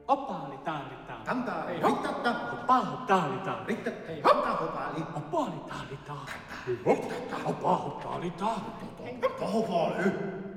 Oppaali taalitaan. Kantaa, Hei, rittatta. Oppaali taalitaan. Ritta, Hei, kantaa hopaali. Oppaali taalitaan. Oppaali taalitaan. Hopaali.